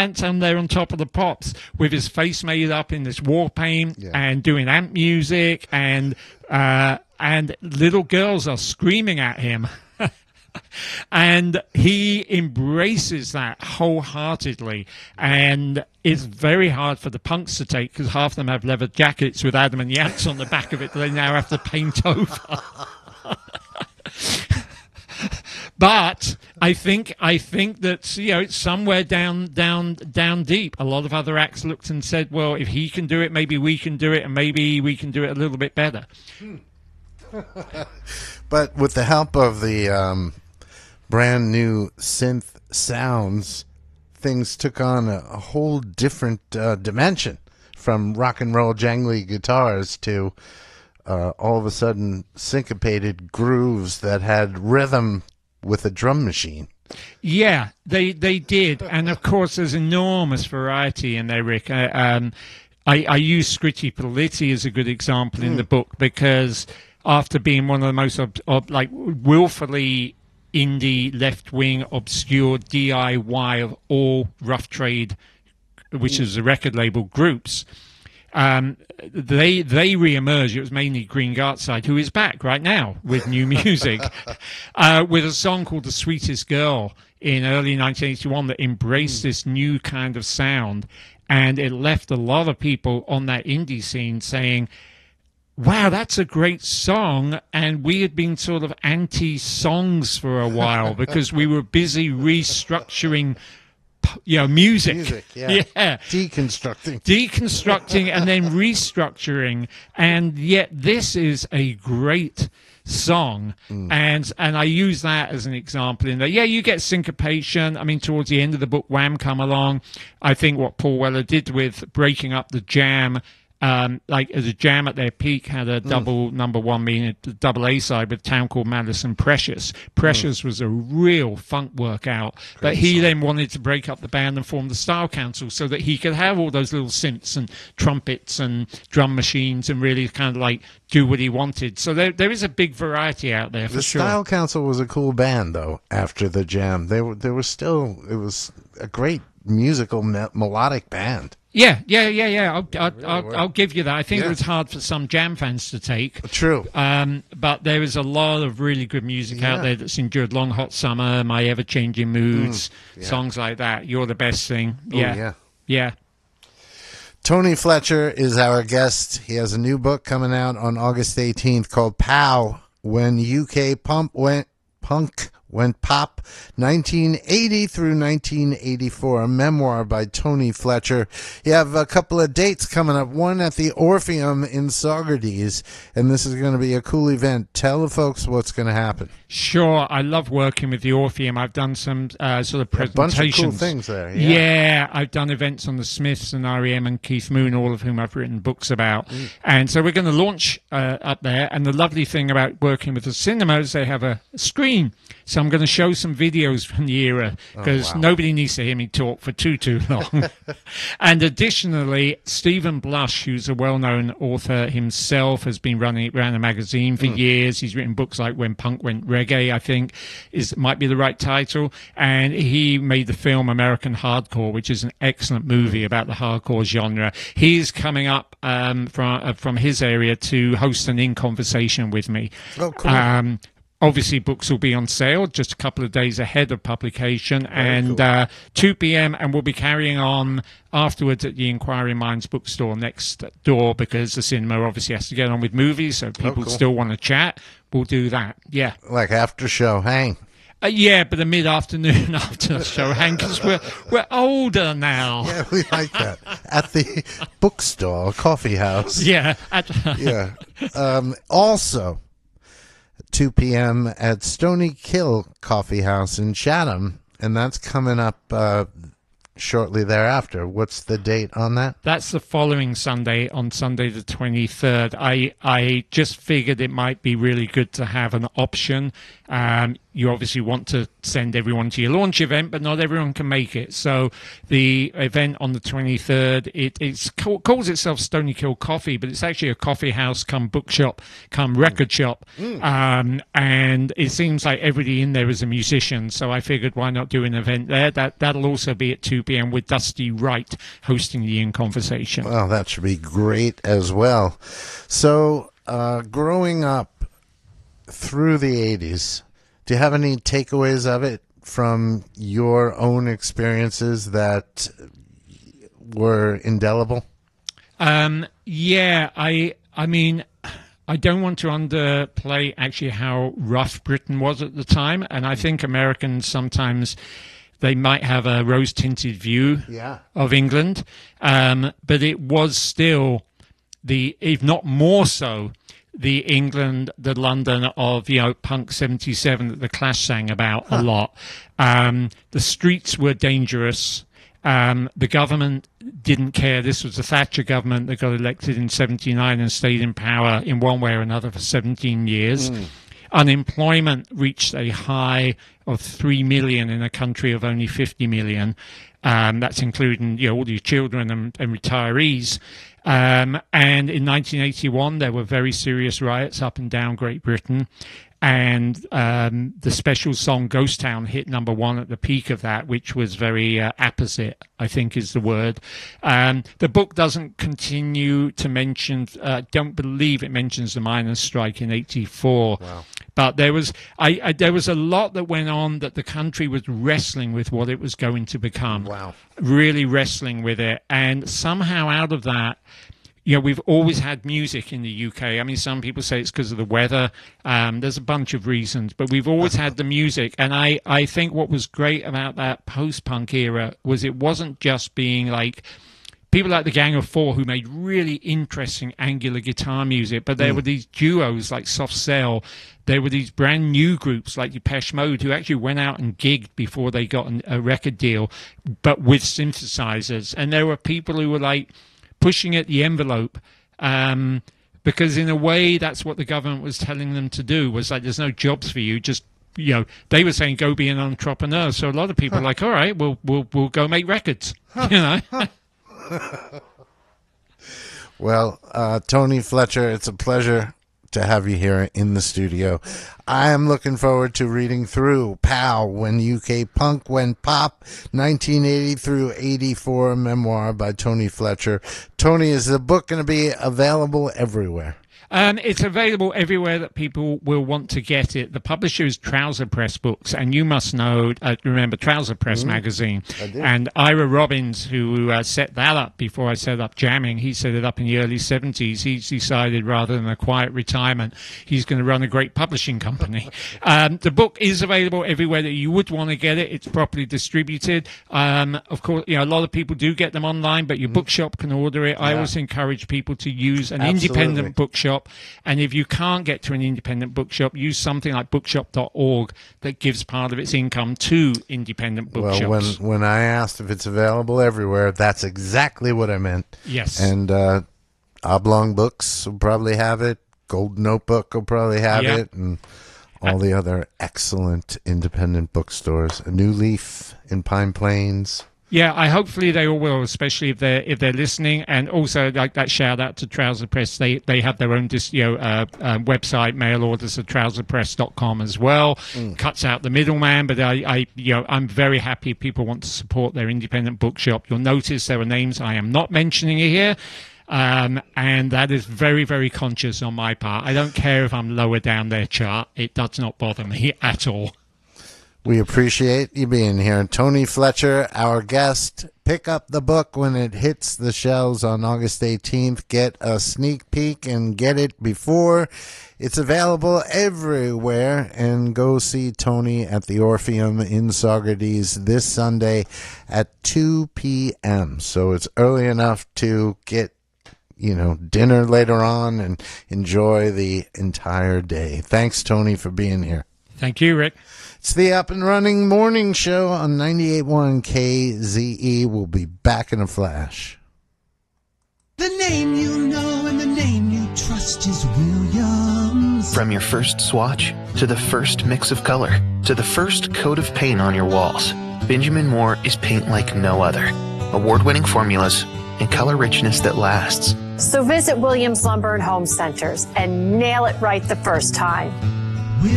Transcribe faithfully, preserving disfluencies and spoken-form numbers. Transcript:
Phantom there on top of the pops with his face made up in this war paint Yeah. and doing amp music, and uh, and little girls are screaming at him. And he embraces that wholeheartedly, and it's very hard for the punks to take because half of them have leather jackets with Adam and Yats on the back of it that they now have to paint over. But I think I think that, you know, somewhere down down down deep, a lot of other acts looked and said, well, if he can do it, maybe we can do it, and maybe we can do it a little bit better. But with the help of the um, brand new synth sounds, things took on a, a whole different uh, dimension, from rock and roll jangly guitars to uh, all of a sudden syncopated grooves that had rhythm with a drum machine. Yeah, they they did, and of course there's enormous variety in there, Rick. Uh, um, I, I use Scritti Politti as a good example in Mm. the book because after being one of the most ob- ob- like willfully indie, left-wing, obscure D I Y of all Rough Trade, which is the record label groups, um, they they re-emerged. It was mainly Green Gartside, who is back right now with new music, uh, with a song called "The Sweetest Girl" in early nineteen eighty-one that embraced this new kind of sound, and it left a lot of people on that indie scene saying, wow, that's a great song, and we had been sort of anti-songs for a while because we were busy restructuring, you know, music. Music, yeah. Yeah. Deconstructing. Deconstructing and then restructuring, and yet this is a great song, Mm. and and I use that as an example in there. Yeah, you get syncopation. I mean, towards the end of the book, Wham come along. I think what Paul Weller did with breaking up the jam, um, like as a jam at their peak, had a double number one, meaning a double A side with a town called Madison Precious. Precious was a real funk workout, but he then wanted to break up the band and form the Style Council so that he could have all those little synths and trumpets and drum machines and really kind of like do what he wanted. So there there is a big variety out there for The sure. Style Council was a cool band, though. After the jam, they were. There was still. It was a great musical me- melodic band. Yeah, yeah, yeah, yeah. I'll, I'll, really I'll, were. I'll give you that. I think Yeah. it was hard for some jam fans to take. True. Um, but there is a lot of really good music Yeah. out there that's endured. Long Hot Summer, My Ever Changing Moods, Mm, yeah. songs like that. You're the Best Thing. Oh, Yeah. yeah. Yeah. Tony Fletcher is our guest. He has a new book coming out on August eighteenth called Pow, When U K Pump Went Punk Went Pop, nineteen eighty through nineteen eighty-four, a memoir by Tony Fletcher. You have a couple of dates coming up, one at the Orpheum in Saugerties, and this is going to be a cool event. Tell the folks what's going to happen. Sure. I love working with the Orpheum. I've done some uh, sort of A presentations. bunch of cool things there. Yeah. Yeah, I've done events on the Smiths and R E M and Keith Moon, all of whom I've written books about. Mm. And so we're going to launch uh, up there. And the lovely thing about working with the cinema is they have a screen. So I'm going to show some videos from the era because Oh, wow. nobody needs to hear me talk for too, too long. And additionally, Stephen Blush, who's a well-known author himself, has been running around a magazine for Mm. years. He's written books like When Punk Went Reggae, I think, is might be the right title. And he made the film American Hardcore, which is an excellent movie about the hardcore genre. He's coming up um, from uh, from his area to host an in conversation with me. Oh, cool. Um, Obviously, books will be on sale just a couple of days ahead of publication, and cool. uh, two p.m. and we'll be carrying on afterwards at the Inquiry Minds bookstore next door because the cinema obviously has to get on with movies, so people cool. still want to chat. We'll do that, yeah. Like after show hang. Uh, yeah, but the mid-afternoon after the show, Hank, because we're, we're older now. Yeah, we like that. At the bookstore, coffee house. Yeah. At, Yeah. Um, also, two p.m. at Stony Kill Coffee House in Chatham, and that's coming up uh, shortly thereafter. What's the date on that? That's the following Sunday, on Sunday the twenty-third. I I just figured it might be really good to have an option. Um, you obviously want to send everyone to your launch event, but not everyone can make it. So the event on the twenty-third, it it's, calls itself Stony Kill Coffee, but it's actually a coffee house come bookshop, come record shop. Mm. Um, and it seems like everybody in there is a musician. So I figured, why not do an event there? That, that'll also be at two p.m. with Dusty Wright hosting the In Conversation. Well, that should be great as well. So uh, growing up through the eighties, do you have any takeaways of it from your own experiences that were indelible? Um, yeah, I I mean, I don't want to underplay actually how rough Britain was at the time, and I think Americans sometimes, they might have a rose-tinted view yeah. of England, um, but it was still the, if not more so, the England, the London of, you know, Punk seventy-seven that the Clash sang about huh. a lot. Um, the streets were dangerous. Um, the government didn't care. This was the Thatcher government that got elected in seventy-nine and stayed in power in one way or another for seventeen years. Mm. Unemployment reached a high of three million in a country of only fifty million. Um, that's including, you know, all your children and, and retirees. Um, and in nineteen eighty-one, there were very serious riots up and down Great Britain. And um, the special song Ghost Town hit number one at the peak of that, which was very uh, apposite, I think is the word. Um, the book doesn't continue to mention, uh, don't believe it mentions the miners' strike in eighty-four. Wow. But there was I, I, there was a lot that went on that the country was wrestling with what it was going to become. Wow. Really wrestling with it. And somehow out of that, you know, we've always had music in the U K. I mean, some people say it's because of the weather. Um, there's a bunch of reasons, but we've always had the music. And I, I think what was great about that post-punk era was it wasn't just being like people like the Gang of Four who made really interesting angular guitar music, but there mm. were these duos like Soft Cell. There were these brand new groups like Depeche Mode who actually went out and gigged before they got an, a record deal, but with synthesizers. And there were people who were like pushing at the envelope, um, because in a way that's what the government was telling them to do, was like, there's no jobs for you, just, you know, they were saying go be an entrepreneur. So a lot of people huh. are like, all right, we'll we'll we'll go make records. Huh. You know. Huh. Well, uh, Tony Fletcher, it's a pleasure to have you here in the studio. I am looking forward to reading through Pow, When U K Punk Went Pop, nineteen eighty through eighty-four, memoir by Tony Fletcher. Tony, is the book going to be available everywhere? Um, it's available everywhere that people will want to get it. The publisher is Trouser Press Books, and you must know, uh, remember Trouser Press mm, magazine. I did. And Ira Robbins, who uh, set that up before I set up Jamming, he set it up in the early seventies. He's decided rather than a quiet retirement, he's going to run a great publishing company. um, the book is available everywhere that you would want to get it. It's properly distributed. Um, of course, you know, a lot of people do get them online, but your mm. bookshop can order it. Yeah. I always encourage people to use an Absolutely. independent bookshop. And if you can't get to an independent bookshop, use something like bookshop dot org that gives part of its income to independent bookshops. Well, when, when I asked if it's available everywhere, that's exactly what I meant. Yes. And uh, Oblong Books will probably have it. Gold Notebook will probably have yep. it. And all the other excellent independent bookstores. A New Leaf in Pine Plains. Yeah, I hopefully they all will, especially if they're if they're listening. And also, like that shout out to Trouser Press, they they have their own dis, you know uh, uh, website, mail orders at trouser press dot com as well. Mm. Cuts out the middleman, but I, I you know I'm very happy if people want to support their independent bookshop. You'll notice there are names I am not mentioning here. Um, and that is very, very conscious on my part. I don't care if I'm lower down their chart. It does not bother me at all. We appreciate you being here. Tony Fletcher, our guest. Pick up the book when it hits the shelves on August eighteenth. Get a sneak peek and get it before it's available everywhere. And go see Tony at the Orpheum in Saugerties this Sunday at two p.m. So it's early enough to get, you know, dinner later on and enjoy the entire day. Thanks, Tony, for being here. Thank you, Rick. It's the Up and Running Morning Show on ninety-eight point one K Z E. We'll be back in a flash. The name you know and the name you trust is Williams. From your first swatch, to the first mix of color, to the first coat of paint on your walls, Benjamin Moore is paint like no other. Award-winning formulas and color richness that lasts. So visit Williams Lumber and Home Centers and nail it right the first time.